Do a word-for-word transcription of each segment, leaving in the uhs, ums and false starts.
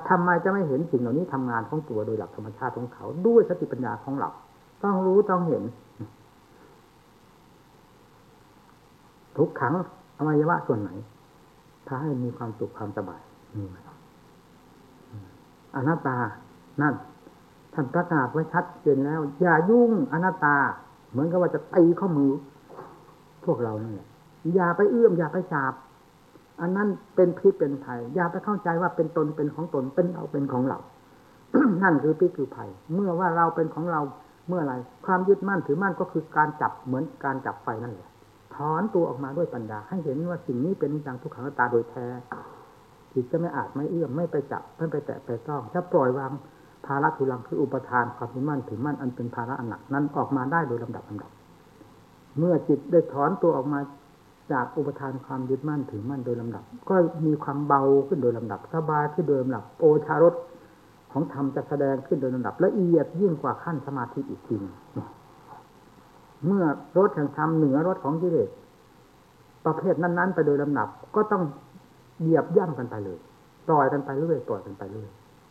ทำไมจะไม่เห็นสิ่งเหล่านี้ทำงานของตัวโดยหลักธรรมชาติของเขาด้วยสติปัญญาของเราต้องรู้ต้องเห็นทุกขังอวัยวะส่วนไหนถ้าให้มีความสุขความสบายมีไหมอนัตตานั่นท่านประกาศไว้ชัดเจนแล้วอย่ายุ่งอนัตตาเหมือนกับว่าจะตีข้อมือพวกเรานั่นแหละอย่าไปเอื้อมอย่าไปจับอันนั้นเป็นพิษเป็นภัยอย่าไปเข้าใจว่าเป็นตนเป็นของตนเป็นเราเป็นของเรา นั่นคือพิษคือภัยเมื่อว่าเราเป็นของเราเมื่อไรความยึดมั่นถือมั่นก็คือการจับเหมือนการจับไฟนั่นแหละถอนตัวออกมาด้วยปัญญาให้เห็นว่าสิ่งนี้เป็นอนิจจังทุกขังอนัตตาโดยแท้จิตจะไม่อาจไม่เอื้อมไม่ไปจับไม่ไปแตะไปต้องถ้าปล่อยวางภาระทุลังคืออุปทานความยึดมั่นถือมั่นอันเป็นภาระอันหนักนั้นออกมาได้โดยลำดับลำดับเมื่อจิตได้ถอนตัวออกมาจากอุปทานความยึดมั่นถือมั่นโดยลำดับก็มีความเบาขึ้นโดยลำดับสบายขึ้นโดยลำดับโอชารสของธรรมจะแสดงขึ้นโดยลำดับละเอียดยิ่งกว่าขั้นสมาธิอีกทีเมื่อรสแห่งธรรมเหนือรสของกิเลสประเภทนั้นๆไปโดยลำดับก็ต้องเหยียบย่ำกันไปเลยปล่อยกันไปเรื่อยปล่อยกันไปเรื่อย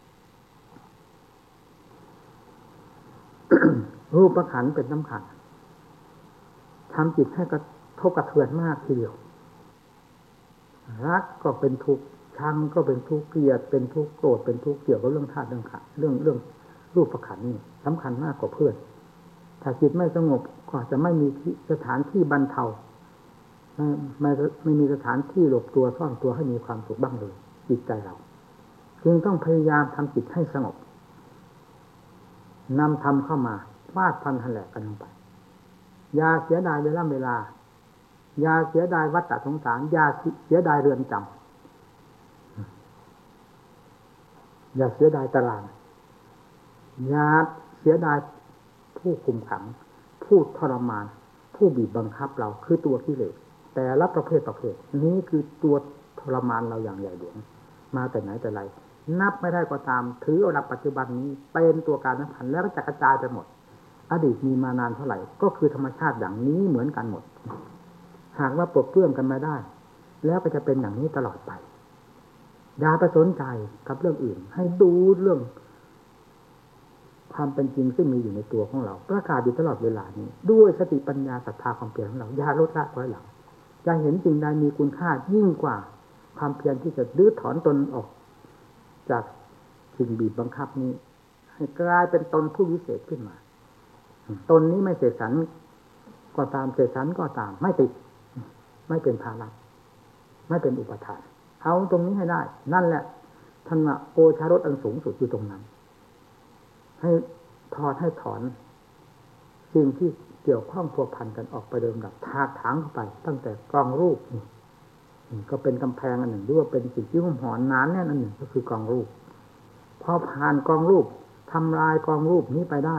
รูปขันธ์เป็นสำคัญทำจิตให้กระทบกระเทือนมากทีเดียวรักก็เป็นทุกข์ชังก็เป็นทุกข์เกลียดเป็นทุกข์โกรธเป็นทุกข์เกี่ยวกับเรื่องธาตุเรื่องขันธ์เรื่องเรื่องรูปขันธ์นี่สำคัญมากกว่าเพื่อนถ้าจิตไม่สงบก็จะไม่มีสถานที่บรรเทาไม่ไม่ไม่มีสถานที่หลบตัวซ่อนตัวให้มีความสุขบ้างเลยจิตใจเราจึงต้องพยายามทำจิตให้สงบนำธรรมเข้ามาฟาดฟันหันแหลกกันลงไปอย่าเสียดายเวลาเวลาอย่าเสียดายวัฏฏะสงสารอย่าเสียดายเรือนจำอย่าเสียดายตารางอย่าเสียดายผู้คุมขังผู้ทรมานผู้บีบบังคับเราคือตัวกิเลสแต่ละประเภทประเภทนี้คือตัวทรมานเราอย่างใหญ่หลวงมาแต่ไหนแต่ไรนับไม่ได้ก็ตามถือเอาหลักปัจจุบันนี้เป็นตัวการสำคัญแล้วก็จะกระจายไปหมดอดีตมีมานานเท่าไหร่ก็คือธรรมชาติอย่างนี้เหมือนกันหมดหากว่าปลดเปลื้องกันไม่ได้แล้วก็จะเป็นอย่างนี้ตลอดไปอย่าไปสนใจกับเรื่องอื่นให้ดูเรื่องความเป็นจริงซึ่งมีอยู่ในตัวของเราประกาศอยู่ตลอดเวลานี้ด้วยสติปัญญาศรัทธาความเพียรของเราอย่าลดละถอยหลังจะเห็นสิ่งใดมีคุณค่ายิ่งกว่าความเพียรที่จะดื้อถอนตนออกจากสิ่งบีบบังคับนี้ให้กลายเป็นตนผู้วิเศษขึ้นมาตนนี้ไม่เสกสรรก็ตามเสกสรรก็ตามไม่ติดไม่เป็นภาระไม่เป็นอุปทานเอาตรงนี้ให้ได้นั่นแหละท่านว่าโอชารสอันสูงสุดอยู่ตรงนั้นให้ถอดให้ถอนสิ่งที่เกี่ยวข้องพัวพันกันออกไปเดิมดับทากถางเข้าไปตั้งแต่กองรูปนี่ก็เป็นกำแพงอันหนึ่งหรือว่าเป็นสิ่งที่หุ้มห่อหนาแน่นอันหนึ่งก็คือกองรูปพอผ่านกองรูปทำลายกองรูปนี้ไปได้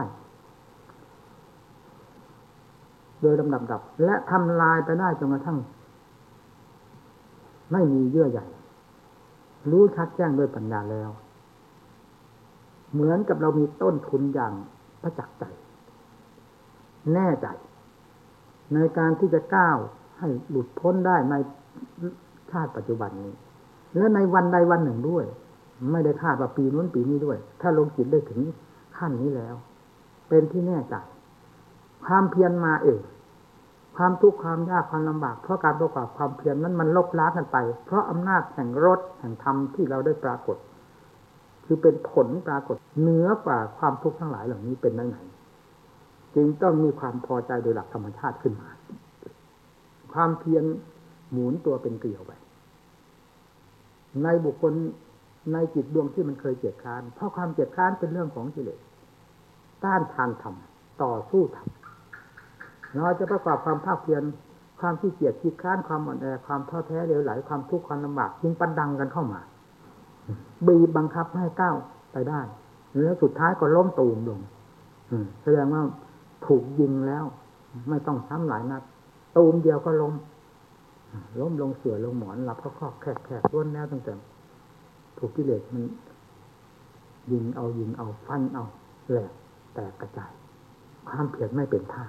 โดยลำดับดับและทำลายไปได้จนกระทั่งไม่มีเยื่อใยรู้ชัดแจ้งด้วยปัญญาแล้วเหมือนกับเรามีต้นทุนอย่างประจักษ์ใจแน่ใจในการที่จะก้าวให้หลุดพ้นได้ในชาติปัจจุบันนี้และในวันใดวันหนึ่งด้วยไม่ได้คาดว่าปีนู้นปีนี้ด้วยถ้าลงจิตได้ถึงขั้นนี้แล้วเป็นที่แน่ใจความเพียรมาเองความทุกข์ความยากความลำบากเพราะการประกอบความเพียรนั้นมันลบล้างกันไปเพราะอำนาจแห่งรสแห่งธรรมที่เราได้ปรากฏคือเป็นผลปรากฏเหนือกว่าความทุกข์ทั้งหลายเหล่านี้เป็นได้ไหนจึงต้องมีความพอใจโดยหลักธรรมชาติขึ้นมาความเพียรหมุนตัวเป็นเกลียวไปในบุคคลในจิตดวงที่มันเคยเกียจคร้านเพราะความเกียจคร้านเป็นเรื่องของกิเลสต้านทานธรรมต่อสู้ธรรมเราจะประกอบความภาคเพียรความขี้เกียจขี้คร้านความอ่อนแอความท้อแท้เหลวไหลความทุกข์ความลำบากจึงประดังกันเข้ามาบีบบังคับให้ก้าวไปได้แล้วสุดท้ายก็ล้มตูมลงแสดงว่าถูกยิงแล้วไม่ต้องซ้ำหลายนัดตูมเดียวก็ล้มล้มลงเสื่อลงหมอนหลับก็ครอบแคบแคบล้วนแล้วตั้งแต่ถูกกิเลสมันยิงเอายิงเอาฟันเอาแหลกแตกกระจายความเพียรไม่เป็นท่า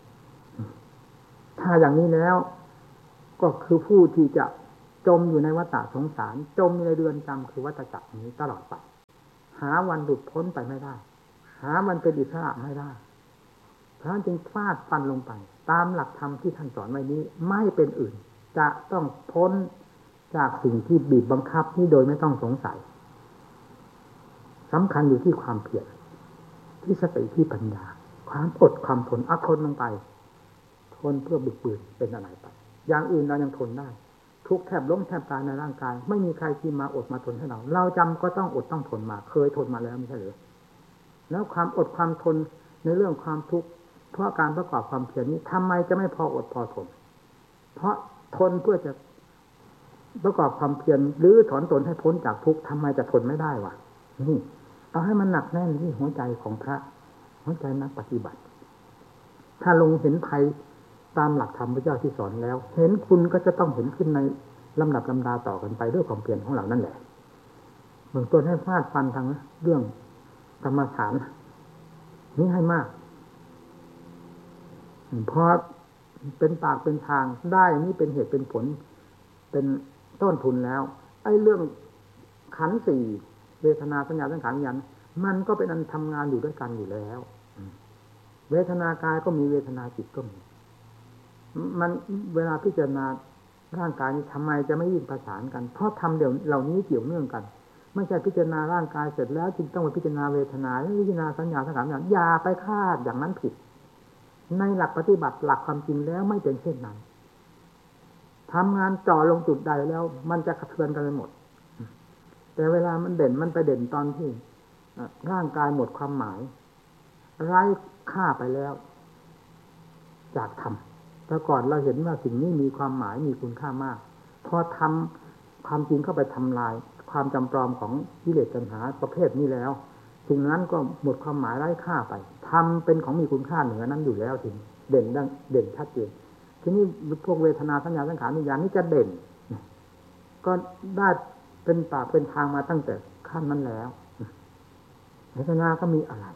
ถ้าอย่างนี้แล้วก็คือผู้ที่จะจมอยู่ในวัฏฏะสงสารจมอยู่ในเรือนจำคือวัฏจักรนี้ตลอดไปหาวันหลุดพ้นไปไม่ได้หาวันเป็นอิสระไม่ได้เพราะฉะนั้นจึงฟาดฟันลงไปตามหลักธรรมที่ท่านสอนไว้นี้ไม่เป็นอื่นจะต้องพ้นจากสิ่งที่บีบบังคับนี้โดยไม่ต้องสงสัยสำคัญอยู่ที่ความเพียรที่สติที่ปัญญาความอดความทนอดทนลงไปทนเพื่อบึกบืนเป็นอะไรไปอย่างอื่นเรายังทนได้ทุกแทบล้มแทบตายในร่างกายไม่มีใครที่มาอดมาทนให้เราเราจำก็ต้องอดต้องทนมาเคยทนมาแล้วไม่ใช่หรือแล้วความอดความทนในเรื่องความทุกข์เพราะการประกอบความเพียรนี้ทำไมจะไม่พออดพอทนเพราะทนเพื่อจะประกอบความเพียรหรือถอนตนให้พ้นจากทุกข์ทำไมจะทนไม่ได้วะนี่เอาให้มันหนักแน่นที่หัวใจของพระหัวใจนักปฏิบัติถ้าลงเห็นภัยตามหลักธรรมพระเจ้าที่สอนแล้วเห็นคุณก็จะต้องเห็นขึ้นในลำดับลำดาต่อกันไปด้วยความเพียรของเรานั่นแหละเบื้องต้นให้ฟาดฟันทางเรื่องกรรมฐานนี้ให้มากเพราะเป็นปากเป็นทางได้นี่เป็นเหตุเป็นผลเป็นต้นทุนแล้วไอ้เรื่องขันธ์สี่เวทนาสัญญาสังขารวิญญาณมันก็เป็นอันทำงานอยู่ด้วยกันอยู่แล้วเวทนากายก็มีเวทนาจิตก็มีมันเวลาพิจารณาร่างกายนี้ทำไมจะไม่ยิ่งประสานกันเพราะทำเดี๋ยวเหล่านี้เกี่ยวเนื่องกันไม่ใช่พิจารณาร่างกายเสร็จแล้วจึงต้องไปพิจารณาเวทนาพิจารณาสัญญาสังขารวิญญาณอย่าไปคาดอย่างนั้นผิดในหลักปฏิบัติหลักความจริงแล้วไม่เป็นเช่นนั้นทำงานจ่อลงจุดใดแล้วมันจะกระเทือนกันไปหมดแต่เวลามันเด่นมันไปเด่นตอนที่ร่างกายหมดความหมายไร้ค่าไปแล้วจากธรรมแต่ก่อนเราเห็นว่าสิ่งนี้มีความหมายมีคุณค่ามากพอทำความจริงเข้าไปทำลายความจำปลอมของกิเลสตัณหาประเภทนี้แล้วสิ่งนั้นก็หมดความหมายไร้ค่าไปทำเป็นของมีคุณค่าเหนือนั้นอยู่แล้วถึงเด่นดังเด่นชัดเจนทีนี้พวกเวทนาสัญญาสังขารวิญญาณนี่จะเด่นก็ได้เป็นปากเป็นทางมาตั้งแต่ขั้นนั้นแล้วเวทนาก็มีอะไร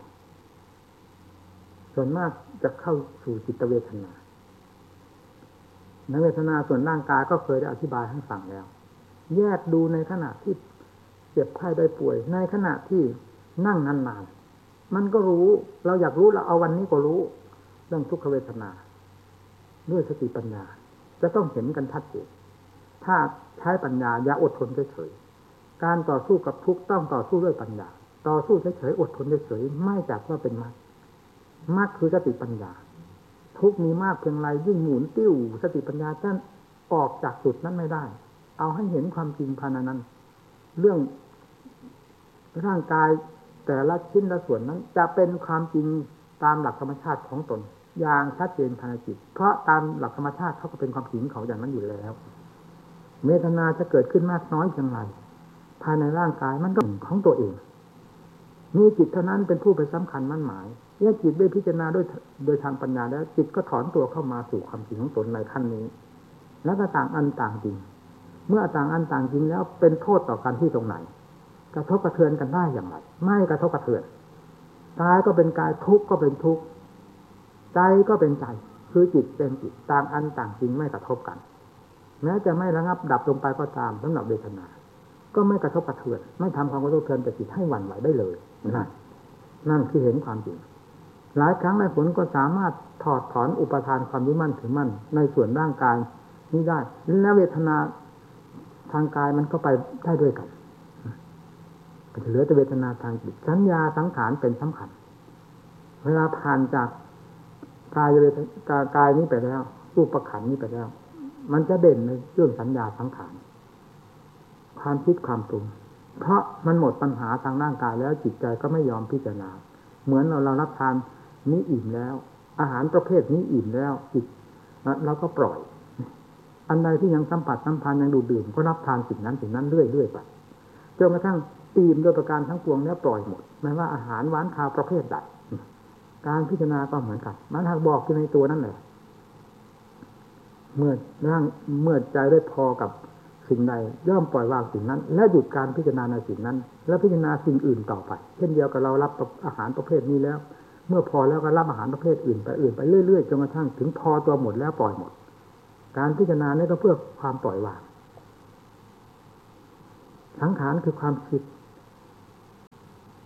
ส่วนมากจะเข้าสู่จิตเวทนาในเวทนาส่วนร่างกายก็เคยได้อธิบายให้ฟังแล้วแยกดูในขณะที่เจ็บไข้ได้ป่วยในขณะที่นั่งนานๆมันก็รู้เราอยากรู้เราเอาวันนี้ก็รู้เรื่องทุกขเวทนาด้วยสติปัญญาจะต้องเห็นกันชัดเจนถ้าใช้ปัญญาอย่าอดทนเฉยๆการต่อสู้กับทุกข์ต้องต่อสู้ด้วยปัญญาต่อสู้เฉยๆอดทนเฉยๆไม่จับว่าเป็นมรรคมรรคคือสติปัญญาทุกมีมากเพียงไรยิ่งหมุนติ้วสติปัญญาท่านออกจากจุดนั้นไม่ได้เอาให้เห็นความจริงภายในนั้นเรื่องร่างกายแต่ละชิ้นละส่วนนั้นจะเป็นความจริงตามหลักธรรมชาติของตนอย่างชัดเจนภายในจิตเพราะตามหลักธรรมชาติเขาก็เป็นความจริงเขาอย่างนั้นอยู่แล้วเวทนาจะเกิดขึ้นมากน้อยเพียงไรภายในร่างกายมันก็ของตัวเองมีจิตเท่านั้นเป็นผู้ไปสำคัญมั่นหมายเมื่อจิตได้พิจารณาด้วยโดยทางปัญญาแล้วจิตก็ถอนตัวเข้ามาสู่ความจริงของตนในขั้นนี้แล้วก็ต่างอันต่างจริงเมื่อต่างอันต่างจริงแล้วเป็นโทษต่อกันที่ตรงไหนกระทบกระเทือนกันได้อย่างไรไม่กระทบกระเทือนกายก็เป็นกายทุกข์ก็เป็นทุกข์ใจก็เป็นใจคือจิตเป็นจิตต่างอันต่างจริงไม่กระทบกันแม้จะไม่ระงับดับลงไปก็ตามสำหรับเวทนาก็ไม่กระทบกระเทือนไม่ทำความกระทบกระเทือนแต่จิตให้หวั่นไหวได้เลยนั่นนั่นคือเห็นความจริงหลายครั้งหลายผลก็สามารถถอดถอนอุปทานความยึดมั่นถือมั่นในส่วนร่างกายนี้ได้และเวทนาทางกายมันก็ไปได้ด้วยกันก็จะเหลือแต่เวทนาทางจิตสัญญาสังขารเป็นสำคัญเวลาผ่านจากกายเวทนากายนี้ไปแล้วรูปขันธ์นี้ไปแล้วมันจะเด่นในเรื่องสัญญาสังขารความคิดความปรุงเพราะมันหมดปัญหาทางร่างกายแล้วจิตใจก็ไม่ยอมพิจารณาเหมือนเราเรารับทานนี้อิ่มแล้วอาหารประเภทนี้อิ่มแล้วจิตเราก็ปล่อยอันใดที่ยังสัมผัสสัมพันธ์ยังดูดื่มก็รับทานสิ่งนั้นสิ่งนั้นเรื่อยๆไปจนกระทั่งอิ่มโดยประการทั้งปวงแล้วปล่อยหมดไม่ว่าอาหารหวานข้าวประเภทใดการพิจารณาก็เหมือนกันมันหากบอกอยู่ในตัวนั่นแหละเมื่อร่างเมื่อใจได้พอกับสิ่งใดย่อมปล่อยวางสิ่งนั้นและหยุดการพิจารณาในสิ่งนั้นแล้วพิจารณาสิ่งอื่นต่อไปเช่นเดียวกับเรารับอาหารประเภทนี้แล้วเมื่อพอแล้วก็รับอาหารประเภทอื่นไปอื่นไปเรื่อยๆจนกระทั่งถึงพอตัวหมดแล้วปล่อยหมดการพิจารณานี้ก็เพื่อความปล่อยวางสังขารคือความคิด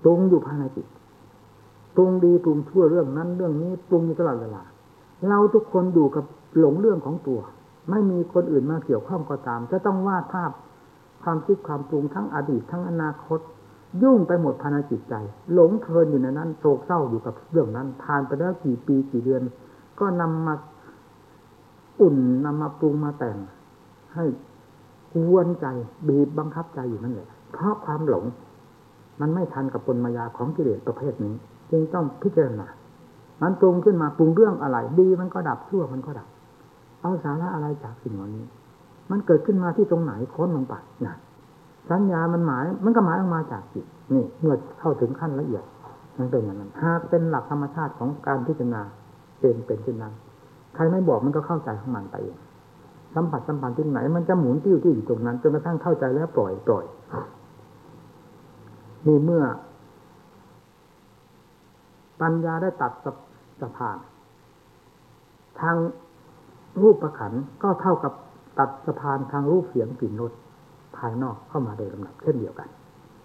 ปรุงอยู่ภายในจิตปรุงดีปรุงชั่วเรื่องนั้นเรื่องนี้ปรุงอยู่ตลอดเวลาเราทุกคนอยู่กับหลงเรื่องของตัวไม่มีคนอื่นมาเกี่ยวข้องก็ตามจะต้องวาดภาพความคิดความปรุงทั้งอดีตทั้งอนาคตยุ่งไปหมดภายในจิตใจหลงเพลินอยู่ในนั้นโศกเศร้าอยู่กับเรื่องนั้นผ่านไปแล้วกี่ปีกี่เดือนก็นำมาอุ่นนำมาปรุงมาแต่งให้กวนใจบีบบังคับใจอยู่นั่นแหละเพราะความหลงมันไม่ทันกับปนมายาของกิเลสประเภทนี้จึงต้องพิจารณามันปรุงขึ้นมาปรุงเรื่องอะไรดีมันก็ดับชั่วมันก็ดับเอาสาระอะไรจากสิ่งเหล่านี้มันเกิดขึ้นมาที่ตรงไหนค้นลงไปนะสัญญามันหมายมันก็หมายออกมาจากจิตนี่เมื่อเข้าถึงขั้นละเอียดมันเป็นอย่างนั้นหากเป็นหลักธรรมชาติของการพิจารณาเป็นเป็นเช่นนั้นใครไม่บอกมันก็เข้าใจของมันไปเองสัมผัสสัมพันธ์ที่ไหนมันจะหมุนติ้วที่อยู่ตรงนั้นจนกระทั่งเข้าใจแล้วปล่อยปล่อยนี่เมื่อปัญญาได้ตัดสะพานทางรูปประขันก็เท่ากับตัดสะพานทางรูปเสียงกลิ่นรสภายนอกเข้ามาโดยลำดับเช่นเดียวกัน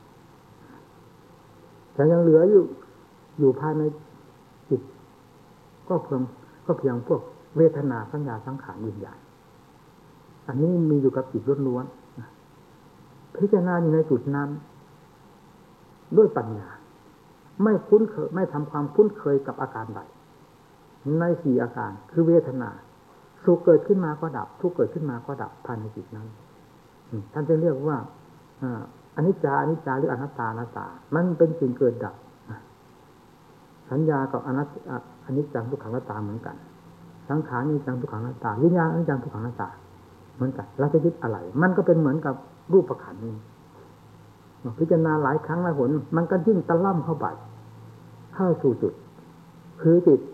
แต่ยังเหลืออยู่อยู่ภายในจิตก็เพียงก็เพียงพวกเวทนาสัญญาสังขารวิญญาณอันนี้มีอยู่กับจิตล้วนๆพิจารณาอยู่ในจุดนั้นด้วยปัญญาไม่คุ้นเคยไม่ทำความคุ้นเคยกับอาการใดในสี่อาการคือเวทนาสุขเกิดขึ้นมาก็ดับทุกข์เกิดขึ้นมาก็ดับภายในจิตนั้นท่านจะเรียกว่าอนิจจาอนิจจาหรืออนัตตาอนัตตามันเป็นสิ่งเกิดดับสัญญากับอนัตอนิจจังทุกขังอนัตตาเหมือนกันสังขารอนิจจังทุกขังอนัตตาวิญญาณอนิจจังทุกขังอนัตตาเหมือนกันเราจะยึดอะไรมันก็เป็นเหมือนกับรูปขันธ์นี้พิจารณาหลายครั้งหลายหนมันก็ยิ่งตะล่อมเข้าไปเข้าสู่จุดคือจิต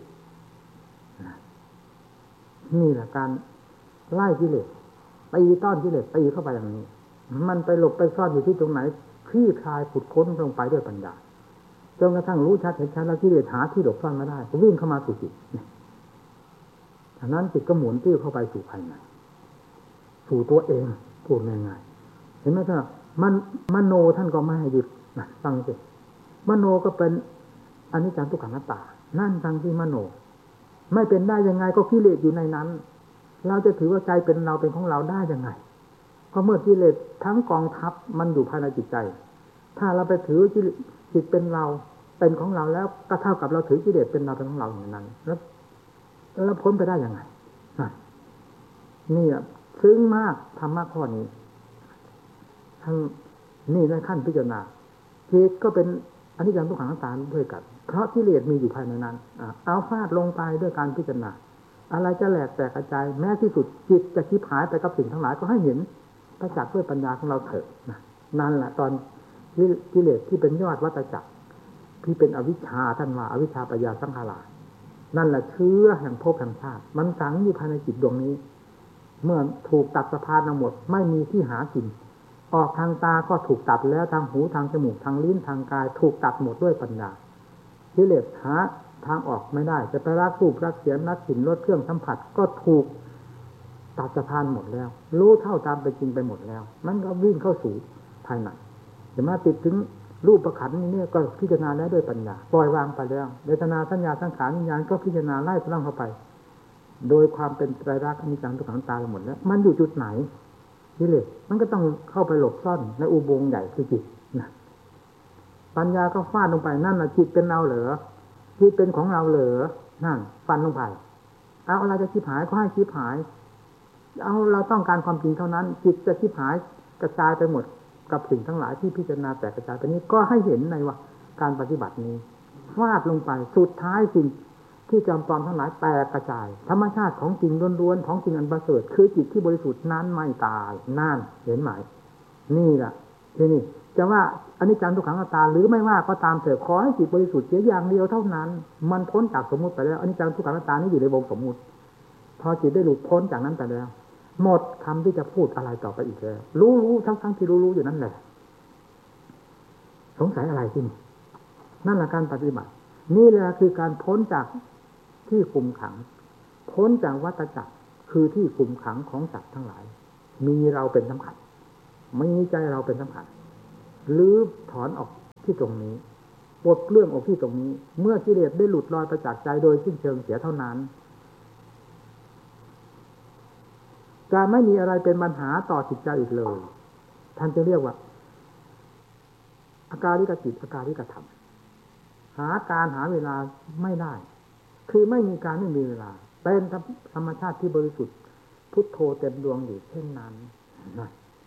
นี่แหละการไล่กิเลสตีต้อนกิเลสตีเข้าไปอย่างนี้มันไปหลบไปซ่อนอยู่ที่ตรงไหนคลี่คลายขุดค้นลงไปด้วยปัญญาจนกระทั่งรู้ชัดเห็นชัดแล้วกิเลสหาที่หลบซ่อนไม่ได้ก็วิ่งเข้ามาสู่จิตฉะนั้นจิตก็หมุนติ้วเข้าไปสู่ภายในสู่ตัวเองพูดง่ายๆเห็นไหมท่านมันมโนท่านก็ไม่ให้หยุดนะฟังสิมโนก็เป็นอนิจจังทุกขังอนัตตานั่นทางที่มโนไม่เป็นได้ยังไงก็กิเลสอยู่ในนั้นเราจะถือว่าใจเป็นเราเป็นของเราได้ยังไงเพราะเมื่อกิเลสทั้งกองทัพมันอยู่ภายในจิตใจถ้าเราไปถือจิตเป็นเราเป็นของเราแล้วก็เท่ากับเราถือกิเลสเป็นเราเป็นของเราอย่างนั้นแล้วแล้วพ้นไปได้ยังไงนี่อ่ะซึ้งมากธรรมะข้อนี้ทั้งนี่ในขั้นพิจารณาจิตก็เป็นอนิจจังทุกขังอนัตตาด้วยกันเพราะกิเลสมีอยู่ภายในนั้นเอาฟาดลงไปด้วยการพิจารณาอะไรจะแหลกแตกกระจายแม้ที่สุดจิตจะชิบหายไปกับสิ่งทั้งหลายก็ให้เห็นประจักษ์ด้วยปัญญาของเราเถิดนั่นแหละตอนกิเลสที่เป็นยอดวัฏจักรที่เป็นอวิชชาท่านว่าอวิชชาปัญญาสังขารานั่นแหละเชื้อแห่งภพแห่งชาติมันฝังอยู่ภายในจิตดวงนี้เมื่อถูกตัดสะพานทั้งหมดไม่มีที่หากินออกทางตาก็ถูกตัดแล้วทางหูทางจมูกทางลิ้นทางกายถูกตัดหมดด้วยปัญญากิเลสหาทางออกไม่ได้จะไปรักรูปรักเสียงรักกลิ่นรสเครื่องสัมผัสก็ถูกตัดสะพานหมดแล้วรู้เท่าตามเป็นจริงไปหมดแล้วมันก็วิ่งเข้าสู่ภายในจะมาติดถึงรูปประขันนี่ก็พิจารณาแล้วด้วยปัญญาปล่อยวางไปแล้วเวทนาสัญญาสังขารวิญญาณก็พิจารณาไล่ตามเข้าไปโดยความเป็นไตรลักษณ์อนิจจังทุกขังอนัตตาหมดแล้วมันอยู่จุดไหนกิเลสมันก็ต้องเข้าไปหลบซ่อนในอุโมงค์ใหญ่คือจิตนะปัญญาก็ฟาดลงไปนั่นน่ะจิตเป็นเราเหรอจิตเป็นของเราเหรอนั่นฟันลงไปเอาอะไรจะชิบหายก็ให้ชิบหายเอาเราต้องการความจริงเท่านั้นจิตจะชิบหายกระจายไปหมดกับสิ่งทั้งหลายที่พิจารณาแตกกระจายไปนี้ก็ให้เห็นในว่าการปฏิบัตินี้ฟาดลงไปสุดท้ายสิ่งที่จำปลอมทั้งหลายแตกกระจายธรรมชาติของจริงล้วนๆของจริงอันประเสริฐคือจิตที่บริสุทธิ์นั้นไม่ตายนั่นเห็นไหมนี่แหละที่นี่จะว่าอนิจจังทุกขังอนัตตาหรือไม่ว่าก็ตามเถิดขอให้จิตบริสุทธิ์เสียอย่างเดียวเท่านั้นมันพ้นจากสมมุติไปแล้วอนิจจังทุกขังอนัตตานี่อยู่ในวงสมมุติพอจิตได้หลุดพ้นจากนั้นไปแล้วหมดคำที่จะพูดอะไรต่อไปอีกแล้วรู้ๆทั้งๆที่รู้ๆอยู่นั่นแหละสงสัยอะไรที่นี่นั่นแหละการปฏิบัตินี่แหละคือการพ้นจากที่คุมขังพ้นจากวัฏจักรคือที่คุมขังของสัตว์ทั้งหลายมีเราเป็นสำคัญมีใจเราเป็นสำคัญหรือถอนออกที่ตรงนี้ปลดเรื่องออกที่ตรงนี้เมื่อกิเลสได้หลุดลอยไปจากใจโดยสิ้นเชิงเสียเท่านั้นจะไม่มีอะไรเป็นปัญหาต่อจิตใจอีกเลยท่านจะเรียกว่าอาการลิกจิตอาการลิกธรรมหาการหาเวลาไม่ได้คือไม่มีการไม่มีเวลาเป็นธรรมชาติที่บริสุทธิ์พุทโธเต็มดวงอยู่เช่นนั้นนะ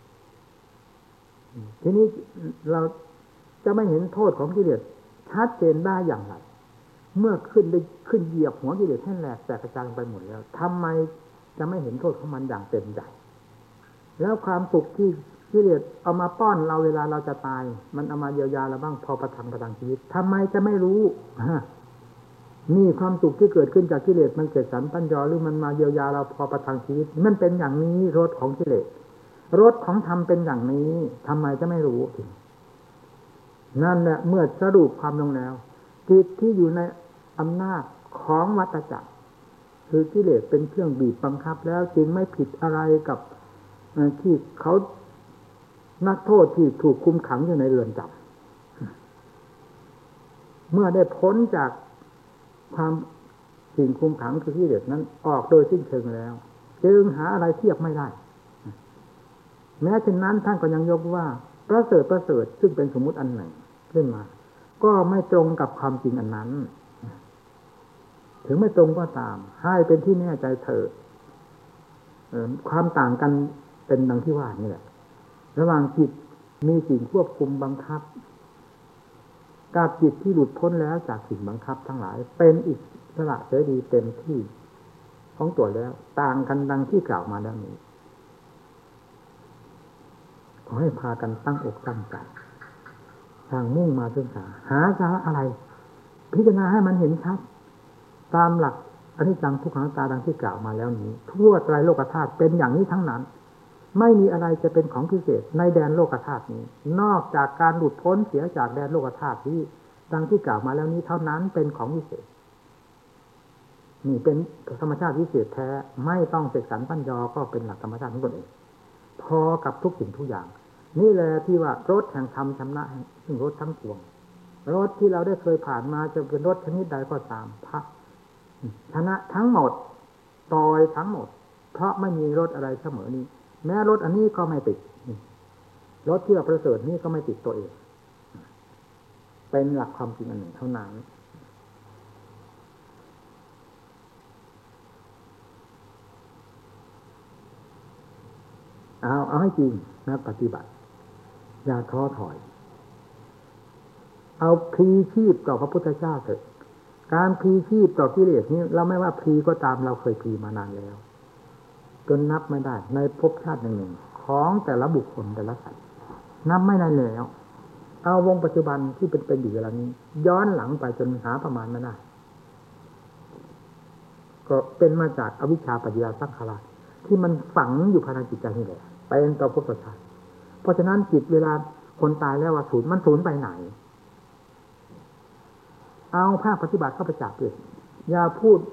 ทีนี้เราจะไม่เห็นโทษของกิเลสชัดเจนได้อย่างไรเมื่อขึ้นได้ขึ้นเหยียบหัวกิเลสให้แหลกแตกกระจายไปหมดแล้วทำไมจะไม่เห็นโทษของมันอย่างเต็มใจแล้วความสุขที่กิเลสเอามาป้อนเราเวลาเราจะตายมันเอามาเยียวยาเราบ้างพอประทังประทังชีวิตทำไมจะไม่รู้นี่ความสุขที่เกิดขึ้นจากกิเลสมันเกิดสันปัญญาหรือมันมาเยียวยาเราพอประทังชีวิตมันเป็นอย่างนี้รสของกิเลสรสของธรรมเป็นอย่างนี้ทำไมจะไม่รู้นั่นแหละเมื่อสรุปความลงแล้วจิตที่อยู่ในอำนาจของวัฏจักรคือกิเลสเป็นเครื่องบีบบังคับแล้วจึงไม่ผิดอะไรกับที่เขานักโทษที่ถูกคุมขังอยู่ในเรือนจำเมื่อได้พ้นจากความสิ่งคุมขังคือกิเลสนั้นออกโดยสิ้นเชิงแล้วจึงหาอะไรเทียบไม่ได้แม้เช่นนั้นท่านก็ยังยกว่าประเสริฐประเสริฐซึ่งเป็นสมมุติอันหนึ่งขึ้นมาก็ไม่ตรงกับความจริงอันนั้นถึงไม่ตรงก็ตามให้เป็นที่แน่ใจเถิดความต่างกันเป็นดังที่ว่านี่แหละระหว่างจิตมีสิ่งควบคุมบังคับกับจิตที่หลุดพ้นแล้วจากสิ่งบังคับทั้งหลายเป็นอิสระเสรีเต็มที่ของตัวแล้วต่างกันดังที่กล่าวมาแล้วนี้ขอให้พากันตั้งอกตั้งใจทางมุ่งมาศึกษาหาสาระอะไรพิจารณาให้มันเห็นชัดตามหลักอนิจจังทุกขังอนัตตาดังที่กล่าวมาแล้วนี้ทั่วไตรโลกธาตุเป็นอย่างนี้ทั้งนั้นไม่มีอะไรจะเป็นของพิเศษในแดนโลกธาตุนี้นอกจากการหลุดพ้นเสียจากแดนโลกธาตุที่ดังที่กล่าวมาแล้วนี้เท่านั้นเป็นของพิเศษนี่เป็นธรรมชาติพิเศษแท้ไม่ต้องเสกสรรปั้นยอก็เป็นหลักธรรมชาติของตนเองพอกับทุกสิ่งทุกอย่างนี่แหละที่ว่ารถแห่งธรรมชำระซึ่งรถทั้งปวงรถที่เราได้เคยผ่านมาจะเป็นรถชนิดใดก็ตามพระชนะทั้งหมดต่อยทั้งหมดเพราะไม่มีรถอะไรเสมอนี้แม้รถอันนี้ก็ไม่ติดรถที่เราประเสริฐนี้ก็ไม่ติดตัวเองเป็นหลักความจริงอันหนึ่งเท่านั้นเอาเอาให้จริงนะปฏิบัติอย่าท้อถอยเอาพลีชีพต่อพระพุทธเจ้าเถอะการพลีชีพต่อกิเลสนี้เราไม่ว่าพลีก็ตามเราเคยพลีมานานแล้วจนนับไม่ได้ในภพชาติหนึ่งๆของแต่ละบุคคลแต่ละสัตว์นับไม่ได้แล้วเอาวงปัจจุบันที่เป็นเป็นอยู่เวลานี้ย้อนหลังไปจนหาประมาณไม่ได้ก็เป็นมาจากอวิชชาปัจจยสังขารที่มันฝังอยู่ภายในจิตใจนี่แหละเป็นต่อภพชาติเพราะฉะนั้นจิตเวลาคนตายแล้วว่าสูญมันสูญไปไหนเอาภาคปฏิบัติเข้าไปจับเลยอย่าพูด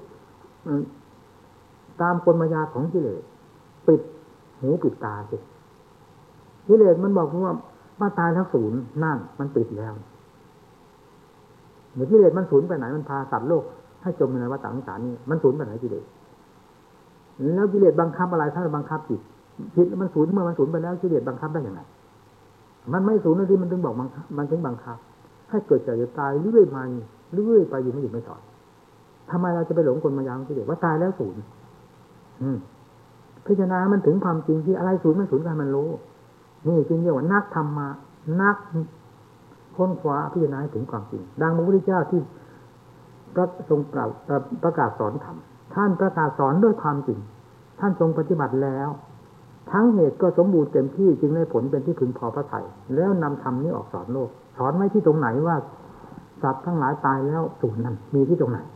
ตามกลมายาของกิเลสปิดหูปิดตาสิกิเลสมันบอกว่าว่าตายแล้วสูญนั่นมันปิดแล้วเมื่อกิเลสมันสูญไปไหนมันพาสัตว์โลกให้จมในวัฏสงสารนี่มันสูญไปไหนกิเลสแล้วกิเลสบังคับอะไรถ้าบังคับจิตจิตมันสูญเมื่อมันสูญไปแล้วกิเลสบังคับได้อย่างไรมันไม่สูญนั่นที่มันถึงบอกบังคับมันถึงบังคับให้เกิดเจ็บตายเรื่อยมาเรื่อยไปอยู่ไม่หยุดไม่ถอยทำไมเราจะไปหลงกลมายาของกิเลสว่าตายแล้วสูญพิจารณามันถึงความจริงที่อะไรสูญไม่สูญกันมันรู้นี่จริงเรียกว่านักธรรมานักค้นคว้าพิจารณาถึงความจริงดังพระพุทธเจ้าที่พระทรงกล่าวประกาศสอนธรรมท่านประกาศสอนด้วยความจริงท่านทรงปฏิบัติแล้วทั้งเหตุก็สมบูรณ์เต็มที่จึงได้ผลเป็นที่พึงพอพระทัยแล้วนำธรรมนี้ออกสอนโลกสอนไว้ที่ตรงไหนว่าสัตว์ทั้งหลายตายแล้วสูญนั้นมีที่ตรงไหน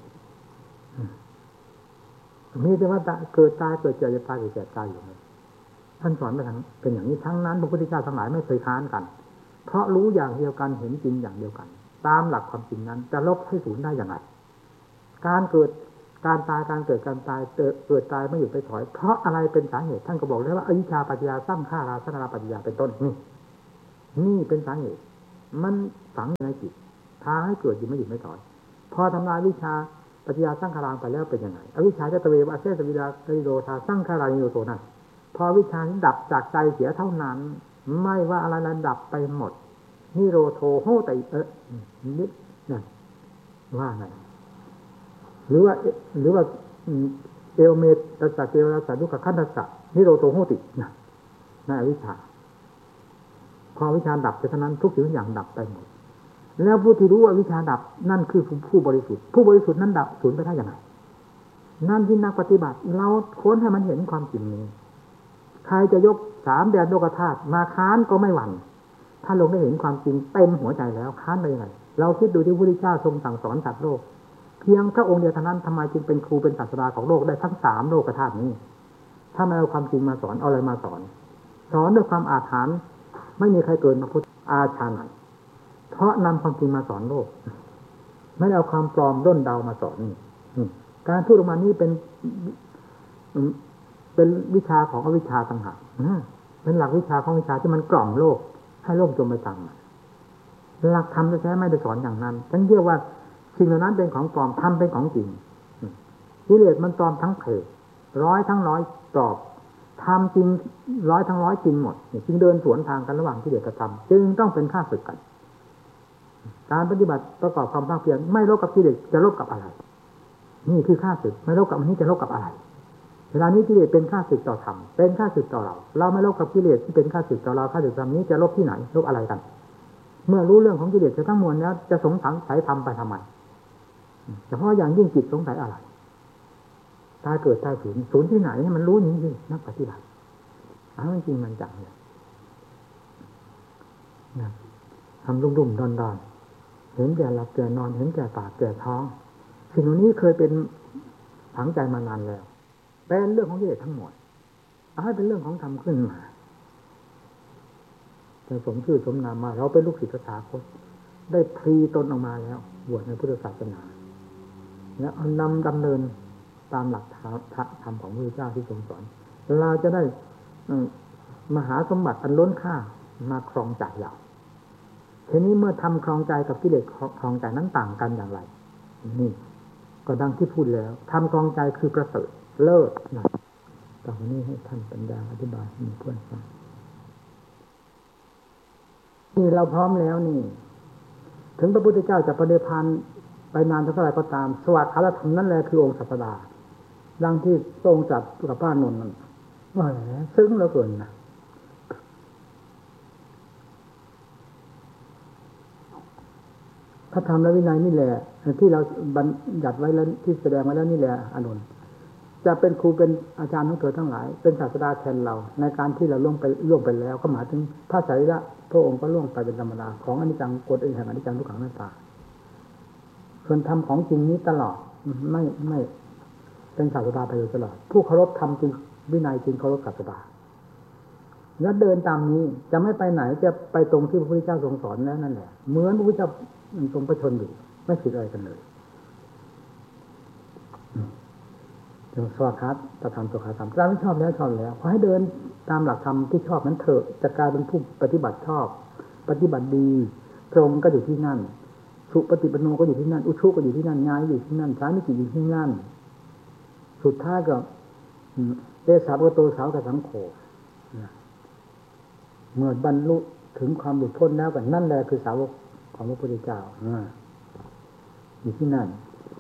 มีแต่ว่าเกิดตายเกิดเจ็บตายเกิดแก่ตายอยู่เลยท่านสอนไปทั้งเป็นอย่างนี้ทั้งนั้นพระพุทธเจ้าทั้งหลายไม่เคยค้านกันเพราะรู้อย่างเดียวกันเห็นจริงอย่างเดียวกันตามหลักความจริงนั้นจะลบให้สูญได้อย่างไรการเกิดการตายการเกิดการตายเกิดตายไม่หยุดไปถอยเพราะอะไรเป็นสาเหตุท่านก็บอกแล้วว่าอวิชชาปัจจยาสร้างฆ่าราสังขารปัจจยาเป็นต้นนี่นี่เป็นสาเหตุมันฝังในจิตท้าให้เกิดอยู่ไม่หยุดไม่ถอนพอทำลายวิชาปัญญาสร้างคารางไปแล้วเป็นยังไงอวิชชาจะตะเววะเสสวิดาตริโดธาสร้างคารานิโยโตนั่นพอวิชานี้ดับจากใจเสียเท่านั้นไม่ว่าอะไรระดับไปหมดนิโรโทโหติเออนิดนั่นว่าไงหรือว่าหรือว่าเอลเมตัสสะเกวรัสสะทุกขขันธัสสะนิโรโทโหตินะในอวิชชาพอวิชาดับเท่านั้นทุกสิ่งทุกอย่างดับไปหมดแล้วผู้ที่รู้ว่าวิชาดับนั่นคือผู้บริสุทธิ์ผู้บริสุทธิ์นั้นดับสูญไปได้อย่างไรนั่นที่นักปฏิบัติเราค้นให้มันเห็นความจริงนี้ใครจะยกสามแดนโลกธาตุมาค้านก็ไม่หวั่นถ้าลงได้เห็นความจริงเต็มหัวใจแล้วค้านได้ยังไงเราคิดดูที่พระพุทธเจ้าทรงสั่งสอนสัตว์โลกเพียงพระองค์เดียวเท่านั้นทำไมจึงเป็นครูเป็นศาสดาของโลกได้ทั้งสามโลกธาตุนี้ถ้าไม่เอาความจริงมาสอนเอาอะไรมาสอนสอนด้วยความอาถรรพ์ไม่มีใครเกินพระพุทธอาชาไหนเพราะนำความจริงมาสอนโลกไม่เอาความปลอมด้นเดามาสอนการพูดออกมานี้เป็นเป็นวิชาของอวิชชาต่างหากเป็นหลักวิชาของวิชาที่มันกล่อมโลกให้โลกจมไปตามหลักธรรมแท้ๆไม่ได้สอนอย่างนั้นฉันเรียกว่าสิ่งเหล่านั้นเป็นของปลอมธรรมเป็นของจริงกิเลสมันปลอมทั้งเพศร้อยทั้งร้อยปลอบธรรมจริงร้อยทั้งร้อยจริงหมดจึงเดินสวนทางกันระหว่างกิเลสกับธรรมจึงต้องเป็นข้าศึกกันการปฏิบัติประกอบความภาคเพียรไม่ลบกับกิเลสจะลบกับอะไรนี่คือข้าศึกไม่ลบกับอันนี้จะลบกับอะไรเวลานี้กิเลสเป็นข้าศึกต่อธรรมเป็นข้าศึกต่อเราเราไม่ลบกับกิเลสที่เป็นข้าศึกต่อเราข้าศึกธรรมนี้จะลบที่ไหนลบอะไรกันเมื่อรู้เรื่องของกิเลสทั้งมวลแล้วจะสงสัยธรรมไปทำไมเฉพาะอย่างยิ่งจิตสงสัยอะไรตายเกิดตายสูญสูญที่ไหนให้มันรู้อย่างนี้สินักปฏิบัติอ้าวจริงมันจังเลยนะทำรุ่มๆดอนๆเห็นแก่หลับแก่นอนเห็นแก่ปากแก่ท้องสิ่งเหล่านี้เคยเป็นฝังใจมานานแล้วเป็นเรื่องของกิเลสทั้งหมดเอาให้เป็นเรื่องของธรรมขึ้นมาแต่สมชื่อสมนามมาเราเป็นลูกศิษย์พระสาคตได้พลีตนออกมาแล้วบวชในพุทธศาสนาแล้วนำดำเนินตามหลักธรรมของพระพุทธเจ้าที่ทรงสอนเราจะได้มหาสมบัติอันล้นค่ามาครองใจเราทีนี้เมื่อทำครองใจกับกิเลสครองใจนั้นต่างกันอย่างไรนี่ก็ดังที่พูดแล้วทำครองใจคือประเสริฐเลิศนะต่อไปนี้ให้ท่านปัญญาอธิบายให้เพื่อนฟังนี่เราพร้อมแล้วนี่ถึงพระพุทธเจ้าจะประเดพานไปนานเท่าไหร่ก็ตามสวัสดิ์อรธรรมนั่นแหละคือองค์ศาสดาดังที่ทรงจัดกับป้านนท์นั่นว่าแหมซึ้งเหลือเกินนะพระธรรมและวินัยนี่แหละที่เราบัญญัติไว้แล้วที่แสดงไว้แล้วนี่แหละอานนท์จะเป็นครูเป็นอาจารย์ของเธอทั้งหลายเป็นศาสดาแทนเราในการที่เราล่วงไปล่วงไปแล้วก็หมายถึงพระไตรปิฎกพระองค์ก็ล่วงไปเป็นธรรมดาของอนิจจังกฎแห่งอนิจจังทุกขังอนัตตาส่วนธรรมของจริงนี้ตลอดไม่ไม่เป็นศาสดาไปโดยตลอดผู้เคารพธรรมจริงวินัยจริงเคารพศาสดาแล้วเดินตามนี้จะไม่ไปไหนจะไปตรงที่พระพุทธเจ้าทรงสอนแล้วนั่นแหละเหมือนพระพุทธเจ้าทรงประชนอยู่ไม่ผิดอะไรกันเลยสวัสดิ์ครับจะทำตัวขาทำเราไม่ชอบแล้วชอบแล้วขอให้เดินตามหลักธรรมที่ชอบนั้นเถอะจะกลายเป็นผู้ปฏิบัติชอบปฏิบัติดีตรงก็อยู่ที่นั่นสุปฏิปันโนก็อยู่ที่นั่นอุชุก็อยู่ที่นั่นญาณอยู่ที่นั่นสามิจิอยู่ที่นั่นสุดท้ายก็เตสาวกโตสาวกสังโฆเมื่อบรรลุถึงความหลุดพ้นแล้วกันนั่นแหละคือสาวกของพระพุทธเจ้าอยู่ที่นั่น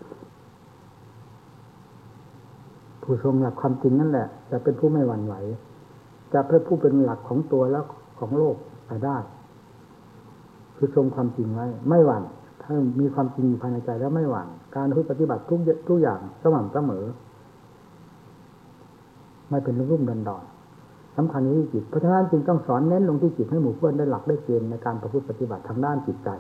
ผู้ทรงหลักความจริงนั่นแหละจะเป็นผู้ไม่หวั่นไหวจะเป็นผู้เป็นหลักของตัวแล้วของโลกไปได้คือทรงความจริงไว้ไม่หวั่นถ้ามีความจริงอยู่ภายในใจแล้วไม่หวั่นการปฏิบัติทุกทุกอย่างสม่ำเสมอไม่เป็นรุ่มๆดอนๆสำคัญที่จิตเพราะฉะนั้นจึงต้องสอนเน้นลงที่จิตให้หมู่เพื่อนได้หลักได้เกณฑ์ในการประพฤติปฏิบัติทางด้านจิตใจ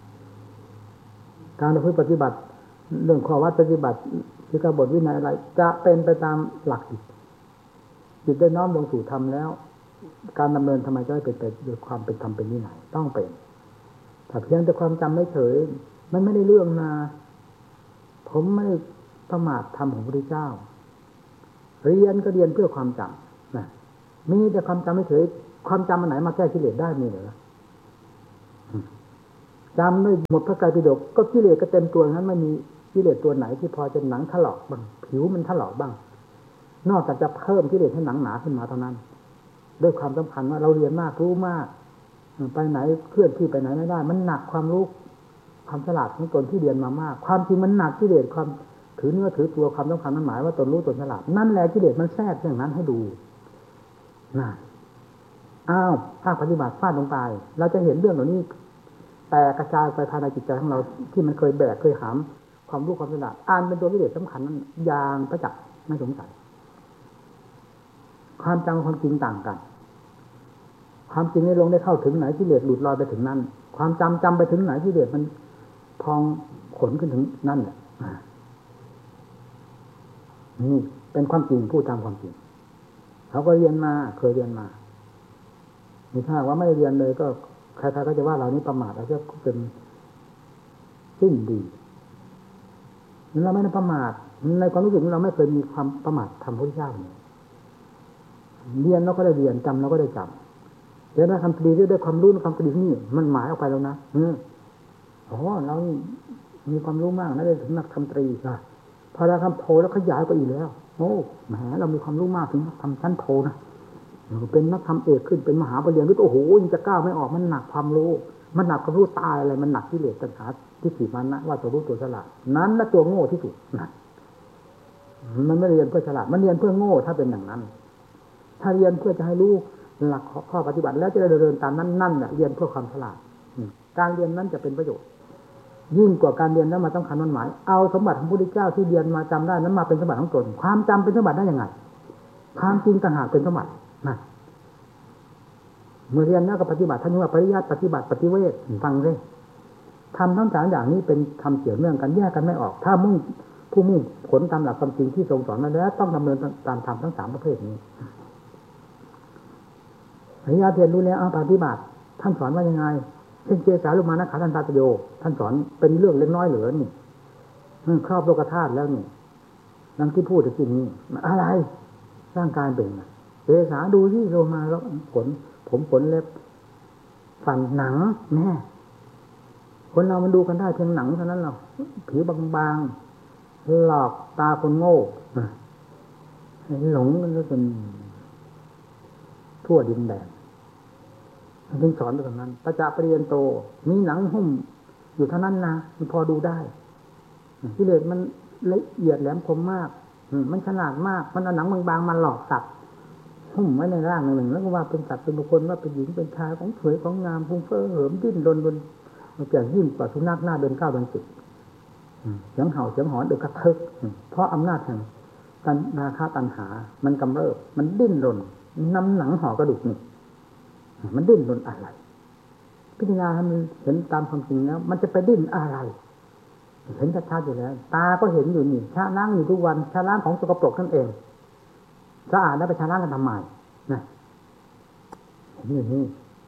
การประพฤติปฏิบัติเรื่องข้อวัดปฏิบัติคือกบฏวินัยอะไรจะเป็นไปตามหลักจิตจิตได้น้อมลงสู่ธรรมแล้วการดำเนินทำไมจะไม่เป็นไปด้วยความเป็นธรรมเป็นวินัยต้องเป็นถ้าเพียงแต่ความจำไม่เฉยมันไม่ได้เรื่องนะผมไม่ประมาทธรรมของพระพุทธเจ้าเรียนก็เรียนเพื่อความจำนะมีแต่ความจำไม่เฉยความจำมันไหนมาแก้กิเลสได้มีเหรอจำไม่หมดพระไตรปิฎกก็กิเลสก็เต็มตัวนั้นไม่มีกิเลสตัวไหนที่พอจะหนังถลอกบ้างผิวมันถลอกบ้างนอกจากจะเพิ่มกิเลสให้หนังหนาขึ้นมาเท่านั้นด้วยความสำคัญว่าเราเรียนมากรู้มากไปไหนเคลื่อนที่ไปไหนไม่ได้มันหนักความรู้ความฉลาดของตนที่เรียนมามากความจริงมันหนักกิเลสความถือเนื้อถือตัวความสำคัญนั้นหมายว่าตนรู้ตนฉลาดนั่นแหละกิเลสมันแทรกอย่างนั้นให้ดูน่ะอ้าวภาคปฏิบัติฟาดลงไปเราจะเห็นเรื่องเหล่านี้แต่กระจายไปภายในจิตใจของเราที่มันเคยแบกเคยหามความรู้ความฉลาดอ่านเป็นตัวกิเลสสำคัญนั้นอย่างประจักษ์ไม่สงสัยความจำความจริงต่างกันความจริงในลงได้เข้าถึงไหนกิเลสหลุดลอยไปถึงนั่นความจำจำไปถึงไหนกิเลสมันพองขนขึ้นถึงนั่นแหละนี่เป็นความจริงพูดตามความจริงเขาก็เรียนมาเคยเรียนมามีถ้าว่าไม่เรียนเลยก็ใครๆก็จะว่าเรานี้ประมาทเราจะเป็นสิ้นดีเราไม่ได้ประมาทในความรู้สึกเราไม่เคยมีความประมาททำพระพุทธเจ้าเลยเรียนเราก็ได้เรียนจำเราก็ได้จำเรียนได้คำตรีด้วยความรู้ความตรีนี่มันหมายออกไปแล้วนะเออโอ้เรามีความรู้มากนะได้ถึงนักทำตรีค่ะพอเราทำโทแล้วขยายไปอีกแล้วโอ้แหมเรามีความรู้มากถึงทำชั้นโทนะเป็นนักทำเอกขึ้นเป็นมหาปริญญาโอ้โหยังจะก้าวไม่ออกมันหนักความรู้มันหนักความรู้ตายอะไรมันหนักกิเลสตัณหาที่ถีมันนะว่าตัวรู้ตัวฉลาดนั้นและตัวโง่ที่สุดนะมันไม่เรียนเพื่อฉลาดมันเรียนเพื่อโง่ถ้าเป็นอย่างนั้นถ้าเรียนเพื่อจะให้รู้หลักข้อปฏิบัติแล้วจะได้เดินตามนั้นนั่นแหละเรียนเพื่อความฉลาดการเรียนนั้นจะเป็นประโยชน์ยิ่งกว่าการเรียนแล้วมาต้องคันมันหมายเอาสมบัติของพระพุทธเจ้าที่เรียนมาจำได้นั้นมาเป็นสมบัติของตนความจำเป็นสมบัติได้ยังไงความจริงต่างหากเป็นสมบัตินะเมื่อเรียนแล้วก็ปฏิบัติท่านว่าปริยัติปฏิบัติปฏิเวทฟังเลยทำทั้งสามอย่างนี้เป็นทำเกี่ยวเนื่องกันแยกกันไม่ออกถ้ามุ่งผู้มุ่งผลตามหลักความจริงที่ทรงสอนมาแล้วต้องดำเนินตามธรรมทั้งสามประเภทนี้ปริยัติเรียนรู้แล้วเอาปฏิบัติท่านสอนว่ายังไงเช่นเจสาลุมานะขาทันตาตโยท่านสอนเป็นเรื่องเล็กน้อยเหลือนี่ครอบโลกธาตุแล้วนี่ดังที่พูดตะกี้นี้อะไรร่างกายเป็นเจสาดูที่โลมาแล้วขนผมขนเล็บฟันหนังแน่คนเรามันดูกันได้เพียงหนังเท่านั้นหรอกผิวบางๆหลอกตาคนโง่หลงกันจนทั่วดินแดนถึงสอนไปแบบนั้นปัจจปริยันโตมีหนังหุ้มอยู่เท่านั้นนะมันพอดูได้กิเลสมันละเอียดแหลมคมมากมันฉลาดมากมันเอาหนังบางๆมาหลอกสัตว์หุ้มไว้ในร่างหนึ่งแล้วก็ว่าเป็นสัตว์เป็นบุคคลว่าเป็นหญิงเป็นชายของสวยของงามฟุ้งเฟ้อเหิมดิ้นรนบนมันจะยิ่งกว่าสุนัขหน้าเดินก้าวเดินสิบเสียงเห่าเสียงหอนเดือดกระทึกเพราะอำนาจแห่งการราคะตัณหามันกำเริบมันดิ้นรนน้ำหนังห่อกระดูกนี่มันดิ้นรนอะไรพิจารณาให้มันเห็นตามความจริงแล้วมันจะไปดิ้นอะไรเห็นชัดๆอยู่แล้วตาก็เห็นอยู่นี่ชาล้างอยู่ทุกวันชาล้างของสกปรกนั่นเองสะอาดแล้วไปชาล้างกันทำไมนะเห็นอย่างนี้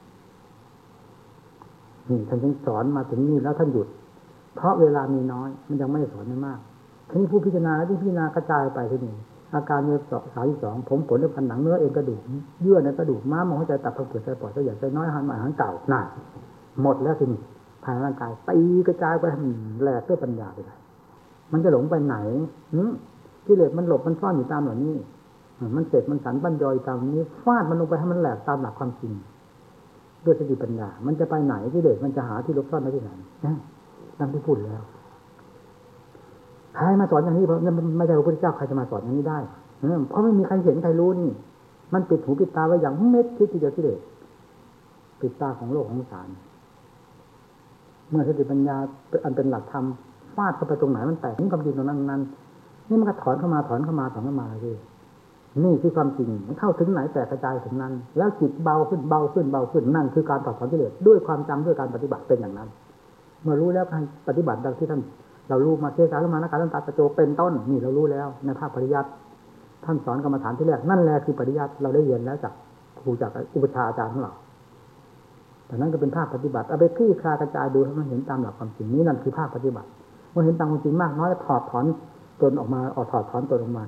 นี่ท่านจึงสอนมาถึงนี่แล้วท่านหยุดเพราะเวลามีน้อยมันยังไม่สอนไม่มากทีนี้ผู้พิจารณาแล้วที่พิจารณากระจายไปที่นี่อาการเนื้อสามที่สองผมขนเนื้อพันหนังเนื้อเอ็นกระดูกเยื่อในกระดูกม้ามหัวใจตับพังผืดไตปอดไตใหญ่ไตน้อยอาหารใหม่อาหารเก่าน่ะหมดแล้วทีนี้ภายในร่างกายตีกระจายไปแหลกด้วยปัญญาไปเลยมันจะหลงไปไหนกิเลสมันหลบมันซ่อนอยู่ตามเหล่านี้มันเสร็จมันสันบัญญอยตามนี้ฟาดมันลงไปให้มันแหลกตามหลักความจริงด้วยสติปัญญามันจะไปไหนกิเลสมันจะหาที่หลบซ่อนได้ที่ไหนนั่นที่พูดแล้วใครมาสอนอย่างนี้เพราะไม่ใช่พระพุทธเจ้าใครจะมาสอนอย่างนี้ได้เพราะไม่มีใครเห็นใครรู้นี่มันปิดหูปิดตาไว้อย่างเม็ดคิดที่เดียวกิเลสปิดตาของโลกของสารเมื่อสติปัญญาอันเป็นหลักธรรมฟาดเข้าไปตรงไหนมันแตกนี่ความจริงตรงนั้นนั้นนี่มันก็ถอนเข้ามาถอนเข้ามาถอนเข้ามาเลยนี่คือความจริงมันเข้าถึงไหนแตกกระจายถึงนั้นแล้วจิตเบาขึ้นเบาขึ้นเบาขึ้นนั่นคือการถอดถอนกิเลสด้วยความจำด้วยการปฏิบัติเป็นอย่างนั้นเมื่อรู้แล้วการปฏิบัติดังที่ท่านเรารู้มาเทศนามานะการตั้งตาตะโจเป็นต้นนี่เรารู้แล้วในภาคปริยัติท่านสอนกรรมฐานที่แรกนั่นแหละคือปริยัติเราได้เรียนแล้วจากครูจากอุปชฌาย์อาจารย์ของเราแต่นั้นก็เป็นภาคปฏิบัติเอาไปคลี่คลายกระจายดูให้มันเห็นตามหลักความจริงนี้นั่นคือภาคปฏิบัติเมื่อเห็นตามความจริงมากน้อยถอดถอนตนออกมาออกถอดถอนตนออกมา